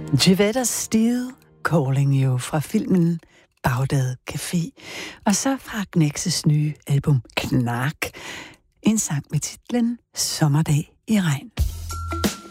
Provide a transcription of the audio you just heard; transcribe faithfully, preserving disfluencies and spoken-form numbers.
Jevetta Steele, Calling You fra filmen Bagdad Café. Og så fra Knex's nye album Knak, en sang med titlen Sommerdag i regn.